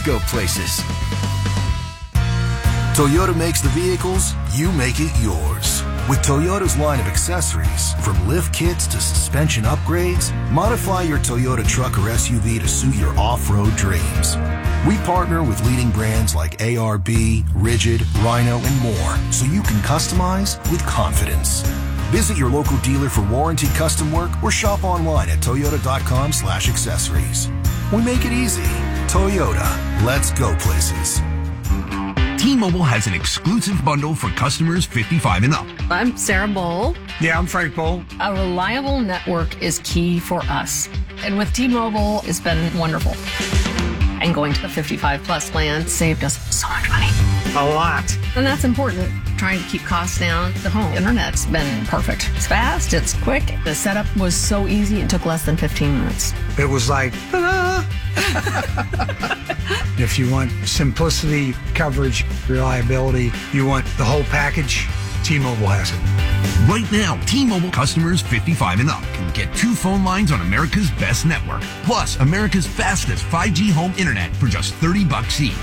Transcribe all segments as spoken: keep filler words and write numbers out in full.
go places. Toyota makes the vehicles, you make it yours. With Toyota's line of accessories, from lift kits to suspension upgrades, modify your Toyota truck or S U V to suit your off-road dreams. We partner with leading brands like A R B, Rigid, Rhino, and more, so you can customize with confidence. Visit your local dealer for warranty custom work or shop online at toyota.com slash accessories. We make it easy. Toyota, let's go places. T-Mobile has an exclusive bundle for customers fifty-five and up. I'm Sarah Bowl. Yeah, I'm Frank Bowl. A reliable network is key for us. And with T-Mobile, it's been wonderful. And going to the fifty-five plus plan saved us so much money. A lot. And that's important. Trying to keep costs down. The home internet's been perfect. It's fast, it's quick. The setup was so easy, it took less than fifteen minutes. It was like, ta-da! If you want simplicity, coverage, reliability, you want the whole package, T-Mobile has it. Right now, T-Mobile customers fifty-five and up can get two phone lines on America's best network, plus America's fastest five G home internet for just thirty bucks each.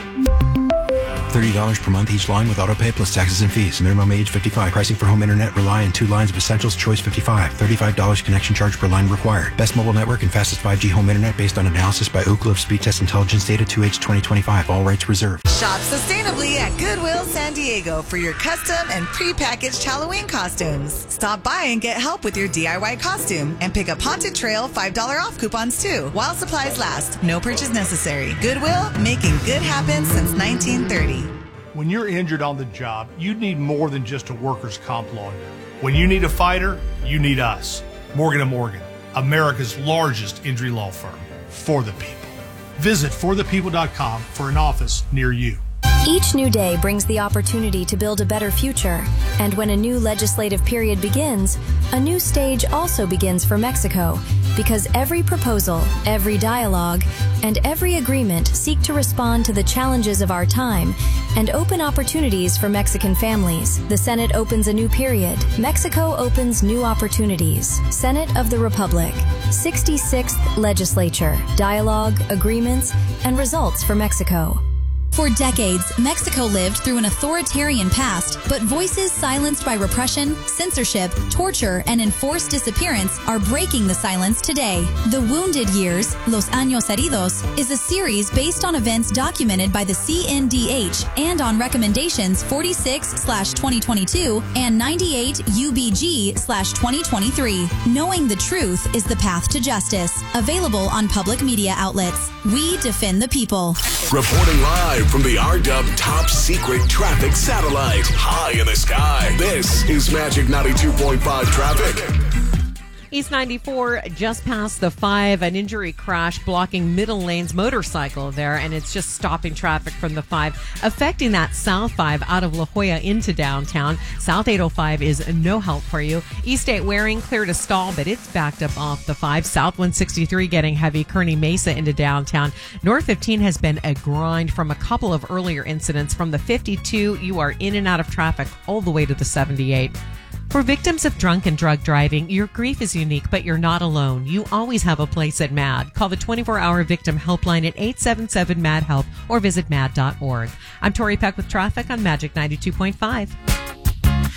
thirty dollars per month each line with autopay plus taxes and fees. Minimum age fifty-five. Pricing for home internet rely on two lines of Essentials Choice fifty-five. thirty-five dollars connection charge per line required. Best mobile network and fastest five G home internet based on analysis by Ookla of Speed Test Intelligence Data two H twenty twenty-five. All rights reserved. Shop sustainably at Goodwill San Diego for your custom and pre-packaged Halloween costumes. Stop by and get help with your D I Y costume and pick up Haunted Trail five dollars off coupons too while supplies last. No purchase necessary. Goodwill, making good happen since nineteen thirty. When you're injured on the job, you need more than just a workers' comp lawyer. When you need a fighter, you need us. Morgan and Morgan, America's largest injury law firm. For the people. Visit for the people dot com for an office near you. Each new day brings the opportunity to build a better future. And when a new legislative period begins, a new stage also begins for Mexico. Because every proposal, every dialogue, and every agreement seek to respond to the challenges of our time and open opportunities for Mexican families. The Senate opens a new period. Mexico opens new opportunities. Senate of the Republic. sixty-sixth Legislature. Dialogue, agreements, and results for Mexico. For decades, Mexico lived through an authoritarian past, but voices silenced by repression, censorship, torture, and enforced disappearance are breaking the silence today. The Wounded Years, Los Años Heridos, is a series based on events documented by the C N D H and on recommendations forty-six slash twenty twenty-two and ninety-eight U B G slash twenty twenty-three. Knowing the truth is the path to justice. Available on public media outlets. We defend the people. Reporting live from the R W Top Secret Traffic Satellite. High in the sky. This is Magic ninety-two point five Traffic. East ninety-four just past the five, an injury crash blocking middle lanes motorcycle there, and it's just stopping traffic from the five, affecting that South five out of La Jolla into downtown. South eight oh five is no help for you. East eight Waring clear to stall, but it's backed up off the five. South one sixty-three getting heavy, Kearney Mesa into downtown. North fifteen has been a grind from a couple of earlier incidents. From the fifty-two, you are in and out of traffic all the way to the seventy-eight. For victims of drunk and drug driving, your grief is unique, but you're not alone. You always have a place at MAD. Call the twenty-four hour victim helpline at eight seven seven MAD HELP or visit mad dot org. I'm Tori Peck with traffic on Magic ninety-two point five.